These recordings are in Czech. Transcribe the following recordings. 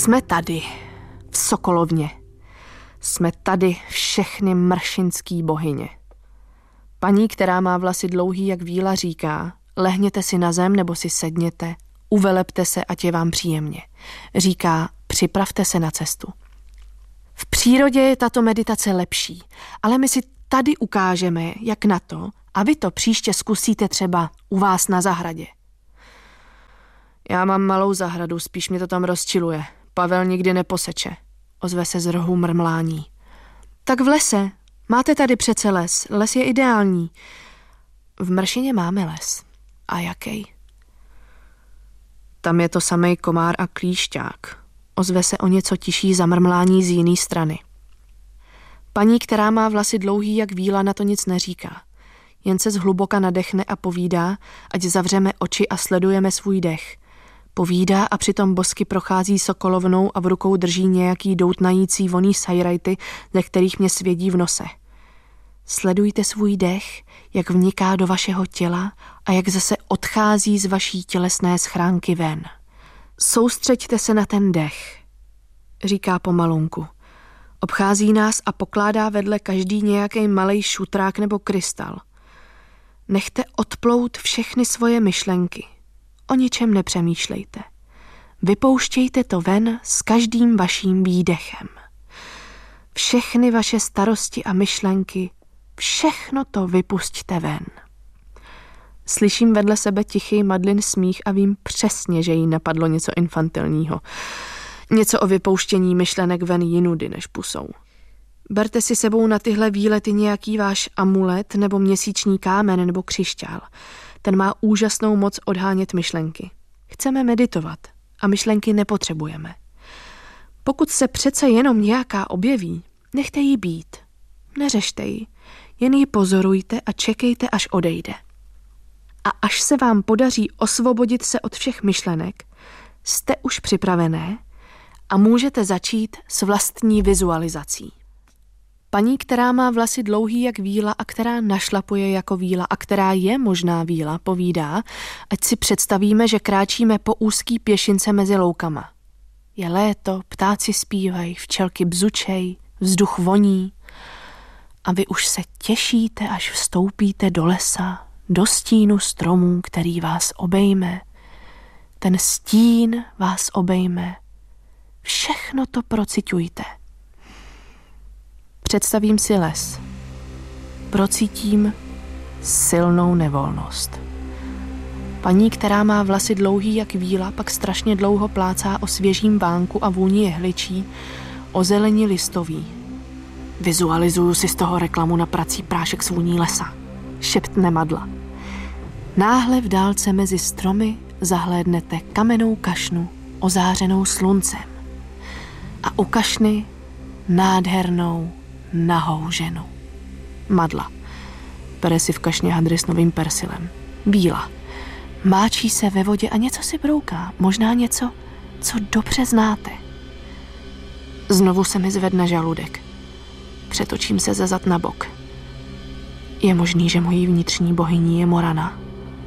Jsme tady, v Sokolovně. Jsme tady všechny mršinský bohyně. Paní, která má vlasy dlouhý jak víla, říká: lehněte si na zem nebo si sedněte, uvelepte se, ať je vám příjemně. Říká: připravte se na cestu. V přírodě je tato meditace lepší, ale my si tady ukážeme, jak na to, a vy to příště zkusíte třeba u vás na zahradě. Já mám malou zahradu, spíš mě to tam rozčiluje. Pavel nikdy neposeče. Ozve se z rohu mrmlání. Tak v lese. Máte tady přece les. Les je ideální. V Mršině máme les. A jaký? Tam je to samej komár a klíšťák. Ozve se o něco tiší zamrmlání z jiné strany. Paní, která má vlasy dlouhý jak víla, na to nic neříká. Jen se zhluboka nadechne a povídá, ať zavřeme oči a sledujeme svůj dech. Povídá a přitom bosky prochází Sokolovnou a v rukou drží nějaký doutnající voný sajrajty, ze kterých mě svědí v nose. Sledujte svůj dech, jak vniká do vašeho těla a jak zase odchází z vaší tělesné schránky ven. Soustřeďte se na ten dech, říká pomalunku. Obchází nás a pokládá vedle každý nějaký malej šutrák nebo krystal. Nechte odplout všechny svoje myšlenky. O ničem nepřemýšlejte. Vypouštějte to ven s každým vaším výdechem. Všechny vaše starosti a myšlenky, všechno to vypusťte ven. Slyším vedle sebe tichý Madlin smích a vím přesně, že jí napadlo něco infantilního. Něco o vypouštění myšlenek ven jinudy než pusou. Berte si sebou na tyhle výlety nějaký váš amulet nebo měsíční kámen nebo křišťál. Ten má úžasnou moc odhánět myšlenky. Chceme meditovat a myšlenky nepotřebujeme. Pokud se přece jenom nějaká objeví, nechte jí být. Neřešte ji, jen ji pozorujte a čekejte, až odejde. A až se vám podaří osvobodit se od všech myšlenek, jste už připravené a můžete začít s vlastní vizualizací. Paní, která má vlasy dlouhý jak víla a která našlapuje jako víla a která je možná víla, povídá, ať si představíme, že kráčíme po úzký pěšince mezi loukama. Je léto, ptáci zpívají, včelky bzučej, vzduch voní a vy už se těšíte, až vstoupíte do lesa, do stínu stromů, který vás obejme. Ten stín vás obejme. Všechno to prociťujte. Představím si les. Procítím silnou nevolnost. Paní, která má vlasy dlouhý jak víla, pak strašně dlouho plácá o svěžím vánku a vůni jehličí, o zeleni listový. Vizualizuju si z toho reklamu na prací prášek s vůní lesa. Šeptne Madla. Náhle v dálce mezi stromy zahlédnete kamennou kašnu ozářenou sluncem. A u kašny nádhernou nahou ženu. Madla. Bere si v kašně hadry s novým persilem. Bíla. Máčí se ve vodě a něco si brouká. Možná něco, co dobře znáte. Znovu se mi zvedne žaludek. Přetočím se ze zad na bok. Je možný, že mojí vnitřní bohyní je Morana.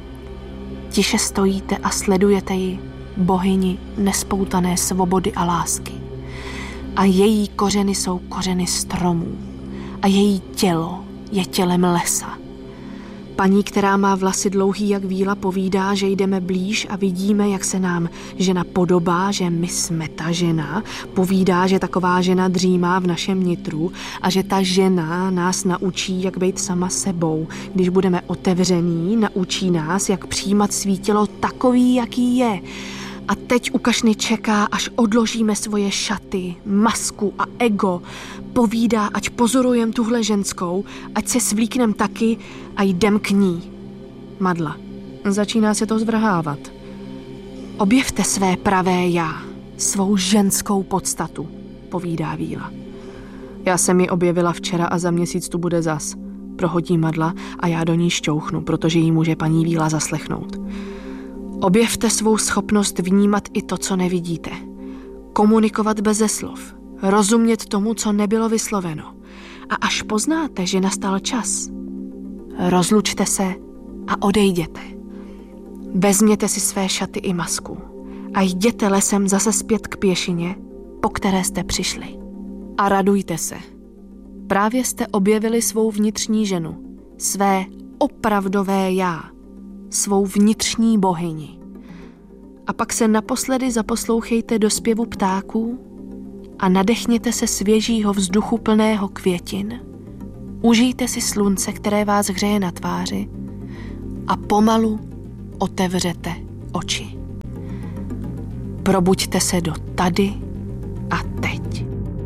Tiše stojíte a sledujete ji, bohyni nespoutané svobody a lásky. A její kořeny jsou kořeny stromů. A její tělo je tělem lesa. Paní, která má vlasy dlouhý jak víla, povídá, že jdeme blíž a vidíme, jak se nám žena podobá, že my jsme ta žena. Povídá, že taková žena dřímá v našem nitru a že ta žena nás naučí, jak být sama sebou. Když budeme otevření, naučí nás, jak přijímat svý tělo takový, jaký je. A teď u kašny čeká, až odložíme svoje šaty, masku a ego. Povídá, ať pozorujem tuhle ženskou, ať se svlíknem taky a jdem k ní. Madla. Začíná se to zvrhávat. Objevte své pravé já, svou ženskou podstatu, povídá víla. Já jsem ji objevila včera a za měsíc tu bude zas. Prohodí Madla a já do ní šťouchnu, protože jí může paní víla zaslechnout. Objevte svou schopnost vnímat i to, co nevidíte. Komunikovat beze slov. Rozumět tomu, co nebylo vysloveno. A až poznáte, že nastal čas, rozlučte se a odejděte. Vezměte si své šaty i masku a jděte lesem zase zpět k pěšině, po které jste přišli. A radujte se. Právě jste objevili svou vnitřní ženu, své opravdové já, svou vnitřní bohyni. A pak se naposledy zaposlouchejte do zpěvu ptáků a nadechněte se svěžího vzduchu plného květin. Užijte si slunce, které vás hřeje na tváři a pomalu otevřete oči. Probuďte se do tady a teď.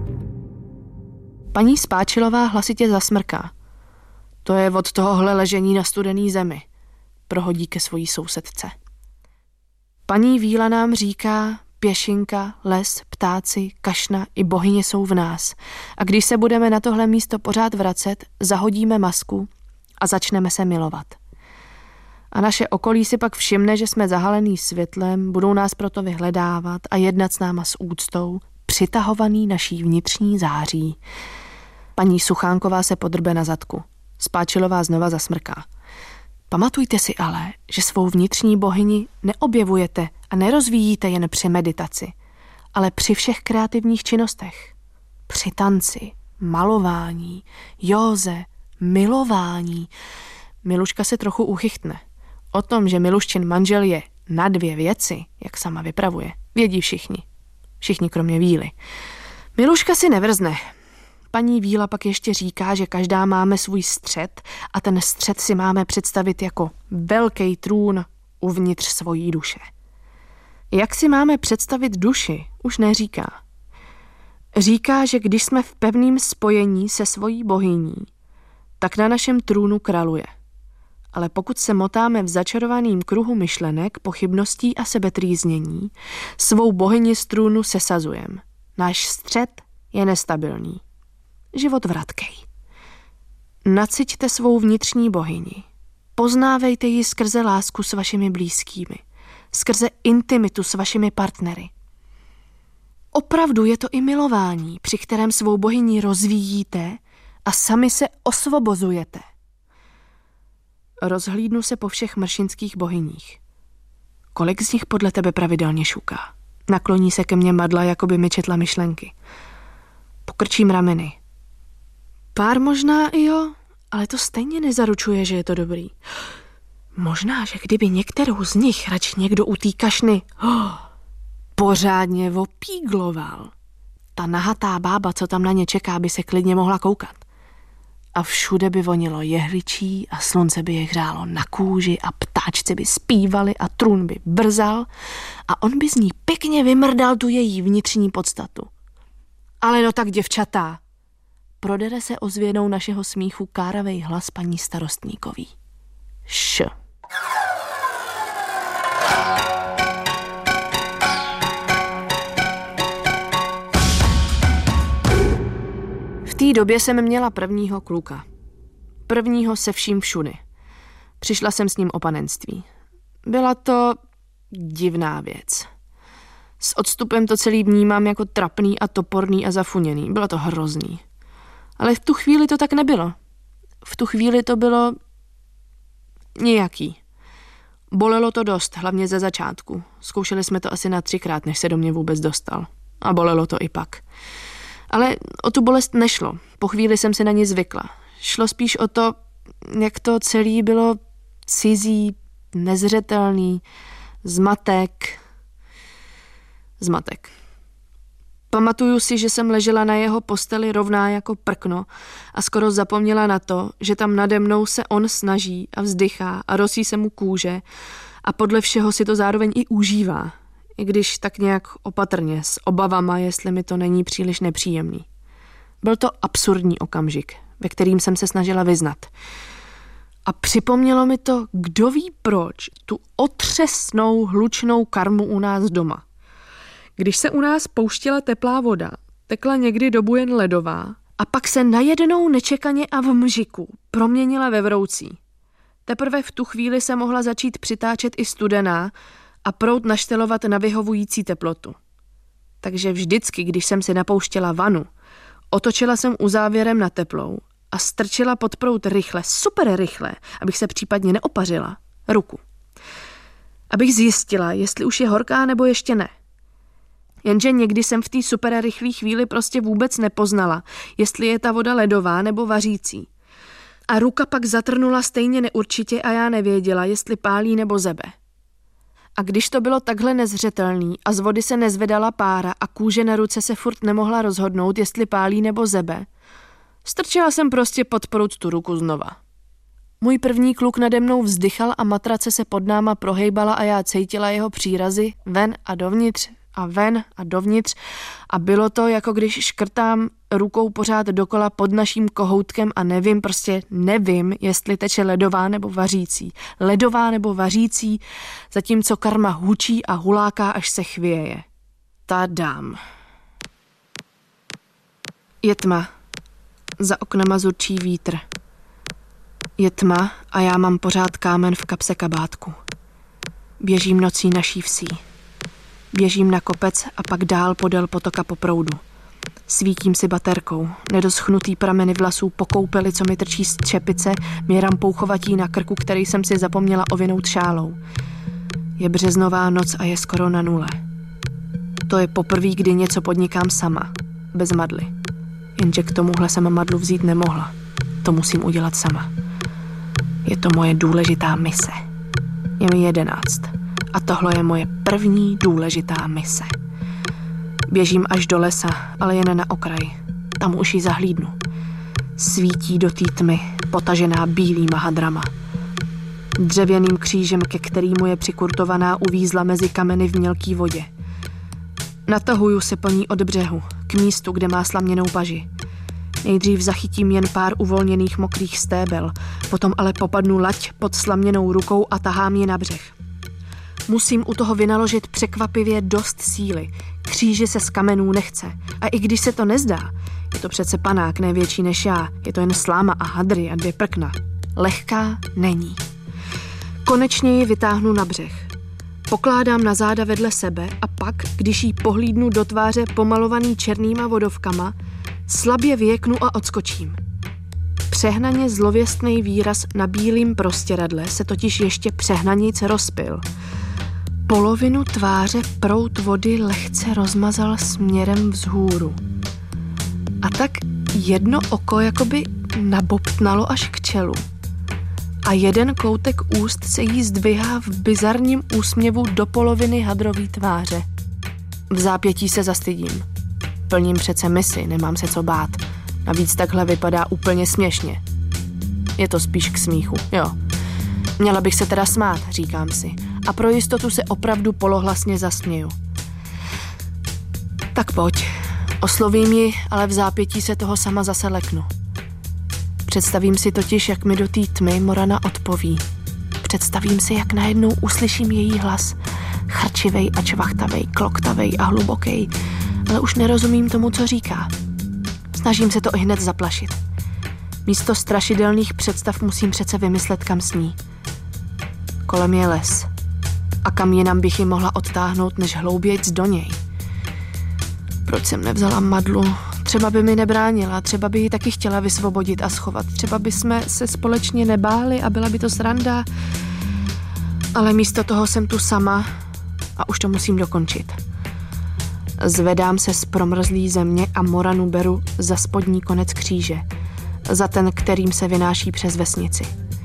Paní Spáčilová hlasitě zasmrká. To je od tohohle ležení na studený zemi, prohodí ke svojí sousedce. Paní Víla nám říká, pěšinka, les, ptáci, kašna i bohyně jsou v nás. A když se budeme na tohle místo pořád vracet, zahodíme masku a začneme se milovat. A naše okolí si pak všimne, že jsme zahalený světlem, budou nás proto vyhledávat a jednat s náma s úctou, přitahovaný naší vnitřní září. Paní Suchánková se podrbe na zadku. Spáčilová znova zasmrká. Pamatujte si ale, že svou vnitřní bohyni neobjevujete a nerozvíjíte jen při meditaci, ale při všech kreativních činnostech. Při tanci, malování, józe, milování. Miluška se trochu uchychtne. O tom, že Miluščin manžel je na 2 věci, jak sama vypravuje, vědí všichni. Všichni kromě Víly. Miluška si nevrzne. Paní Víla pak ještě říká, že každá máme svůj střed a ten střed si máme představit jako velký trůn uvnitř svojí duše. Jak si máme představit duši, už neříká. Říká, že když jsme v pevném spojení se svojí bohyní, tak na našem trůnu králuje. Ale pokud se motáme v začarovaném kruhu myšlenek, pochybností a sebetrýznění, svou bohyni z trůnu sesazujem. Náš střed je nestabilní. Život vratkej. Naciťte svou vnitřní bohyni. Poznávejte ji skrze lásku s vašimi blízkými, skrze intimitu s vašimi partnery. Opravdu je to i milování, při kterém svou bohyni rozvíjíte a sami se osvobozujete. Rozhlídnu se po všech mršinských bohyních. Kolik z nich podle tebe pravidelně šuká? Nakloní se ke mně madla, jako by mi četla myšlenky. Pokrčím rameny. Pár možná i jo, ale to stejně nezaručuje, že je to dobrý. Možná, že kdyby některou z nich radši někdo u té kašny pořádně opígloval. Ta nahatá bába, co tam na ně čeká, by se klidně mohla koukat. A všude by vonilo jehličí a slunce by je hřálo na kůži a ptáčci by zpívali a trůn by brzal a on by z ní pěkně vymrdal tu její vnitřní podstatu. Ale no tak, děvčatá, prodere se ozvěnou našeho smíchu káravej hlas paní starostníkový. Š. V té době jsem měla prvního kluka. Prvního se vším všudy. Přišla jsem s ním o panenství. Byla to divná věc. S odstupem to celý vnímám jako trapný a toporný a zafuněný. Bylo to hrozný. Ale v tu chvíli to tak nebylo. V tu chvíli to bylo nějaký. Bolelo to dost, hlavně ze začátku. Zkoušeli jsme to asi na 3krát, než se do mě vůbec dostal. A bolelo to i pak. Ale o tu bolest nešlo. Po chvíli jsem si na ní zvykla. Šlo spíš o to, jak to celé bylo cizí, nezřetelný, zmatek. Pamatuju si, že jsem ležela na jeho posteli rovná jako prkno a skoro zapomněla na to, že tam nade mnou se on snaží a vzdychá a rosí se mu kůže a podle všeho si to zároveň i užívá, i když tak nějak opatrně, s obavama, jestli mi to není příliš nepříjemný. Byl to absurdní okamžik, ve kterým jsem se snažila vyznat. A připomnělo mi to, kdo ví proč, tu otřesnou hlučnou karmu u nás doma. Když se u nás pouštěla teplá voda, tekla někdy dobu jen ledová a pak se najednou nečekaně a v mžiku proměnila ve vroucí. Teprve v tu chvíli se mohla začít přitáčet i studená a proud naštelovat na vyhovující teplotu. Takže vždycky, když jsem si napouštěla vanu, otočila jsem uzávěrem na teplou a strčila pod proud rychle, super rychle, abych se případně neopařila, ruku. Abych zjistila, jestli už je horká nebo ještě ne. Jenže někdy jsem v té super rychlé chvíli prostě vůbec nepoznala, jestli je ta voda ledová nebo vařící. A ruka pak zatrnula stejně neurčitě a já nevěděla, jestli pálí nebo zebe. A když to bylo takhle nezřetelný a z vody se nezvedala pára a kůže na ruce se furt nemohla rozhodnout, jestli pálí nebo zebe, strčila jsem prostě pod proud tu ruku znova. Můj první kluk nade mnou vzdychal a matrace se pod náma prohejbala a já cítila jeho přírazy ven a dovnitř a ven a dovnitř a bylo to, jako když škrtám rukou pořád dokola pod naším kohoutkem a nevím, jestli teče ledová nebo vařící. Ledová nebo vařící, zatímco karma hučí a huláká, až se chvěje. Tadám. Je tma. Za oknama zurčí vítr. Je tma a já mám pořád kámen v kapse kabátku. Běžím nocí naší vsí. Běžím na kopec a pak dál podél potoka po proudu. Svítím si baterkou. Nedoschnutý prameny vlasů po koupeli, co mi trčí z čepice, mi rampouchovatí na krku, který jsem si zapomněla ovinout šálou. Je březnová noc a je skoro na nule. To je poprvé, kdy něco podnikám sama, bez madly. Jenže k tomuhle sama madlu vzít nemohla. To musím udělat sama. Je to moje důležitá mise. Je mi 11. A tohle je moje první důležitá mise. Běžím až do lesa, ale jen na okraj. Tam už ji zahlídnu. Svítí do té tmy, potažená bílýma hadrama. Dřevěným křížem, ke kterému je přikurtovaná, uvízla mezi kameny v mělký vodě. Natahuju se po ní od břehu, k místu, kde má slaměnou paži. Nejdřív zachytím jen pár uvolněných mokrých stébel, potom ale popadnu lať pod slaměnou rukou a tahám ji na břeh. Musím u toho vynaložit překvapivě dost síly. Kříži se z kamenů nechce. A i když se to nezdá, je to přece panák nevětší než já. Je to jen sláma a hadry a 2 prkna. Lehká není. Konečně ji vytáhnu na břeh. Pokládám na záda vedle sebe a pak, když jí pohlídnu do tváře pomalovaný černýma vodovkama, slabě vyjeknu a odskočím. Přehnaně zlověstný výraz na bílým prostěradle se totiž ještě přehnanějc rozpyl. Polovinu tváře proud vody lehce rozmazal směrem vzhůru. A tak jedno oko jakoby nabobtnalo až k čelu. A jeden koutek úst se jí zdvihá v bizarním úsměvu do poloviny hadrový tváře. V zápětí se zastydím. Plním přece misi, nemám se co bát. Navíc takhle vypadá úplně směšně. Je to spíš k smíchu, jo. Měla bych se teda smát, říkám si. A pro jistotu se opravdu polohlasně zasměju. Tak pojď. Oslovím ji, ale v zápětí se toho sama zase leknu. Představím si totiž, jak mi do té tmy Morana odpoví. Představím si, jak najednou uslyším její hlas. Chrčivej a čvachtavej, kloktavej a hlubokej. Ale už nerozumím tomu, co říká. Snažím se to i hned zaplašit. Místo strašidelných představ musím přece vymyslet, kam sní. Kolem je les. A kam jinam bych ji mohla odtáhnout, než hloubějc do něj. Proč jsem nevzala madlu? Třeba by mi nebránila, třeba by ji taky chtěla vysvobodit a schovat. Třeba by jsme se společně nebáli a byla by to sranda. Ale místo toho jsem tu sama a už to musím dokončit. Zvedám se z promrzlý země a Moranu beru za spodní konec kříže. Za ten, kterým se vynáší přes vesnici.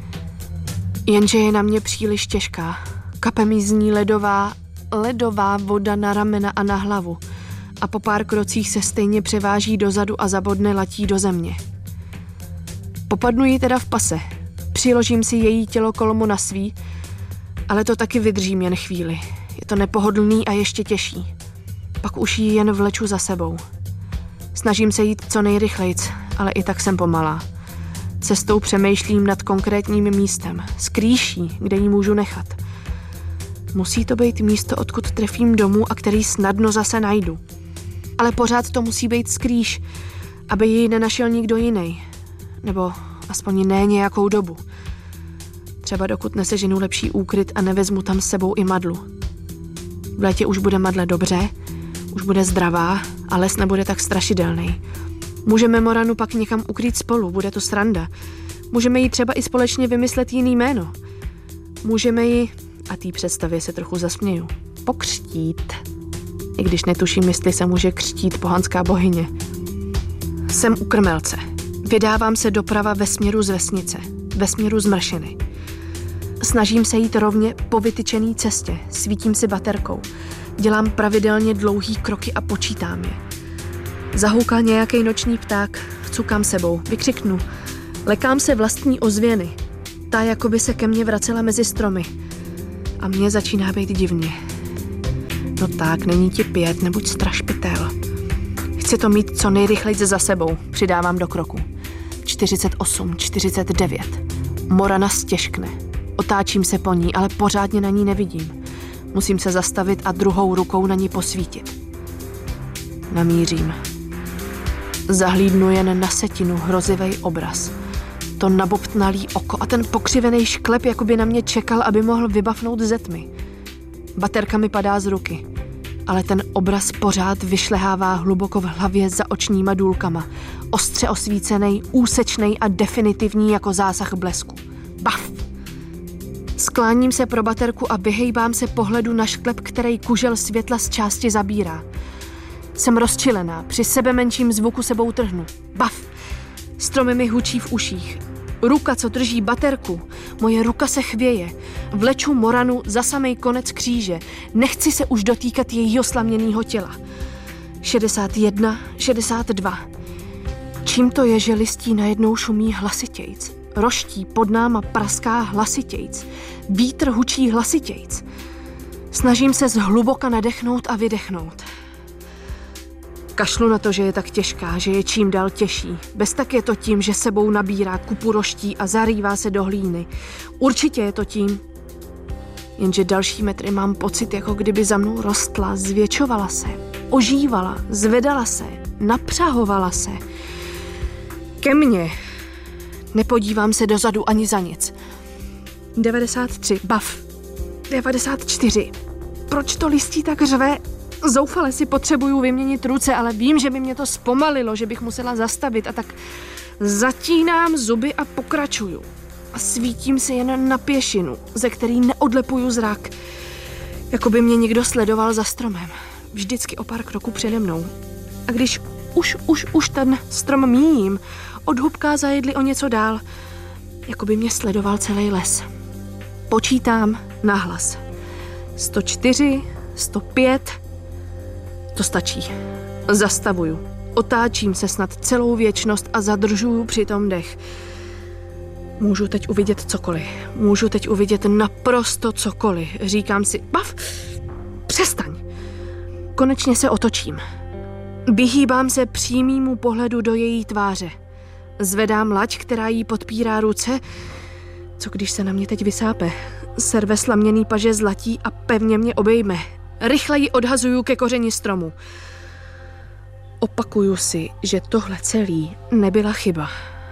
Jenže je na mě příliš těžká. Kape mi z ní ledová voda na ramena a na hlavu. A po pár krocích se stejně převáží dozadu a zabodne latí do země. Popadnu jí teda v pase. Přiložím si její tělo kolmo na svý, ale to taky vydržím jen chvíli. Je to nepohodlný a ještě těžší. Pak už ji jen vleču za sebou. Snažím se jít co nejrychlejc, ale i tak jsem pomalá. Cestou přemýšlím nad konkrétním místem, skrýší, kde ji můžu nechat. Musí to být místo, odkud trefím domů a který snadno zase najdu. Ale pořád to musí být skrýš, aby ji nenašel nikdo jiný. Nebo aspoň ne nějakou dobu. Třeba dokud neseženu lepší úkryt a nevezmu tam s sebou i madlu. V létě už bude madle dobře, už bude zdravá a les nebude tak strašidelný. Můžeme Moranu pak někam ukrýt spolu, bude to sranda. Můžeme jí třeba i společně vymyslet jiný jméno. Můžeme ji, a té představě se trochu zasměju, pokřtít. I když netuším, jestli se může křtít pohanská bohyně. Jsem u Krmelce. Vydávám se doprava ve směru z vesnice, ve směru z Mršiny. Snažím se jít rovně po vytyčené cestě, svítím si baterkou. Dělám pravidelně dlouhý kroky a počítám je. Zahouká nějaký noční pták, cukám sebou, vykřiknu. Lekám se vlastní ozvěny. Ta jakoby se ke mně vracela mezi stromy. A mně začíná být divně. No tak, není ti 5, nebuď strašpitel. Chci to mít co nejrychleji za sebou, přidávám do kroku. 48, 49. Morana stěžkne. Otáčím se po ní, ale pořádně na ní nevidím. Musím se zastavit a druhou rukou na ní posvítit. Namířím. Zahlídnu jen na setinu hrozivej obraz. To nabobtnalý oko a ten pokřivený šklep jakoby na mě čekal, aby mohl vybafnout ze tmy. Baterka mi padá z ruky, ale ten obraz pořád vyšlehává hluboko v hlavě za očníma důlkama. Ostře osvícený, úsečnej a definitivní jako zásah blesku. Baf! Skláním se pro baterku a vyhejbám se pohledu na šklep, který kužel světla z části zabírá. Jsem rozčilená, při sebe menším zvuku sebou trhnu. Baf! Stromy mi hučí v uších. Ruka, co drží baterku, moje ruka se chvěje. Vleču Moranu za samej konec kříže. Nechci se už dotýkat jejího slaměnýho těla. 61, 62. Čím to je, že listí najednou šumí hlasitějc? Roští pod náma praská hlasitějc. Vítr hučí hlasitějc. Snažím se zhluboka nadechnout a vydechnout. Kašlu na to, že je tak těžká, že je čím dál těžší. Bez tak je to tím, že sebou nabírá kupu roští a zarývá se do hlíny. Určitě je to tím. Jenže další metry mám pocit, jako kdyby za mnou rostla, zvětšovala se, ožívala, zvedala se, napřahovala se. Ke mně. Nepodívám se dozadu ani za nic. 93, baf. 94. Proč to listí tak řve? Zoufale si potřebuju vyměnit ruce, ale vím, že by mě to zpomalilo, že bych musela zastavit a tak zatínám zuby a pokračuju. A svítím se jen na pěšinu, ze který neodlepuju zrak. Jako by mě někdo sledoval za stromem. Vždycky o pár kroků přede mnou. A když už ten strom míjím, od hubka zajedli o něco dál, jako by mě sledoval celý les. Počítám nahlas. 104, 105... To stačí. Zastavuju. Otáčím se snad celou věčnost a zadržuju přitom dech. Můžu teď uvidět cokoliv. Můžu teď uvidět naprosto cokoliv. Říkám si, baf, přestaň. Konečně se otočím. Vyhýbám se přímému pohledu do její tváře. Zvedám laď, která jí podpírá ruce. Co když se na mě teď vysápe? Serve slaměný paže zlatí a pevně mě obejme. Rychle ji odhazuju ke kořeni stromu. Opakuju si, že tohle celý nebyla chyba.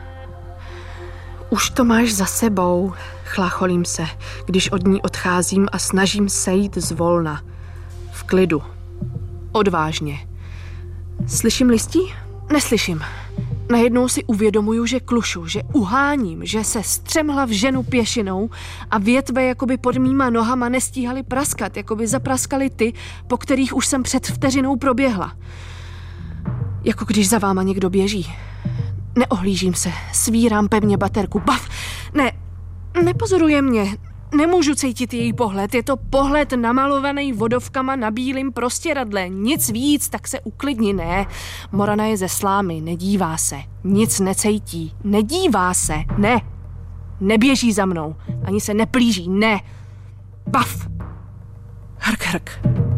Už to máš za sebou, chlácholím se, když od ní odcházím a snažím sejít zvolna. V klidu. Odvážně. Slyším listí? Neslyším. Najednou si uvědomuju, že klušu, že uháním, že se střemhlav ženu pěšinou a větve jakoby pod mýma nohama nestíhaly praskat, jakoby zapraskaly ty, po kterých už jsem před vteřinou proběhla. Jako když za váma někdo běží. Neohlížím se, svírám pevně baterku. Baf! Ne, nepozoruje mě. Nemůžu cítit její pohled. Je to pohled namalovaný vodovkama na bílým prostěradle. Nic víc, tak se uklidni, ne. Morana je ze slámy, nedívá se. Nic necítí. Nedívá se, ne. Neběží za mnou. Ani se neplíží, ne. Baf! Hrk, hrk.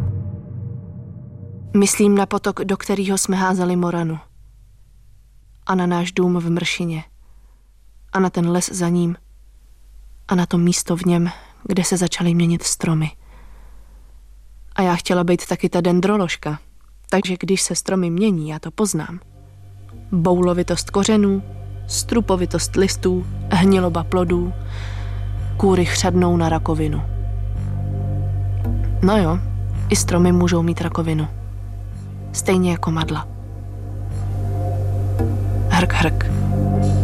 Myslím na potok, do kterého jsme házeli Moranu. A na náš dům v Mršině. A na ten les za ním. A na to místo v něm, kde se začaly měnit stromy. A já chtěla být taky ta dendroložka. Takže když se stromy mění, já to poznám. Boulovitost kořenů, strupovitost listů, hniloba plodů, kůry chřadnou na rakovinu. No jo, i stromy můžou mít rakovinu. Stejně jako madla. Hrk, hrk.